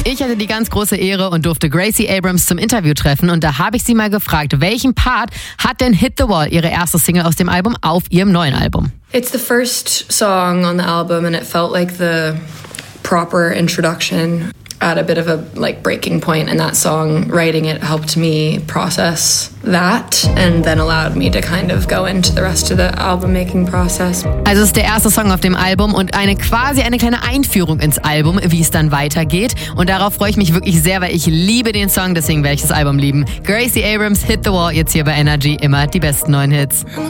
Ich hatte die ganz große Ehre und durfte Gracie Abrams zum Interview treffen und da habe ich sie mal gefragt, welchen Part hat denn Hit the Wall, ihre erste Single aus dem Album, auf ihrem neuen Album? It's the first song on the album and it felt like the proper introduction at a bit of a breaking point in that song. Writing it helped me process that and then allowed me to kind of go into the rest of the album making process. Also es ist der erste Song auf dem Album und quasi eine kleine Einführung ins Album, wie es dann weitergeht. Und darauf freue ich mich wirklich sehr, weil ich liebe den Song, deswegen werde ich das Album lieben. Gracie Abrams, Hit the Wall, jetzt hier bei Energy, immer die besten neuen Hits.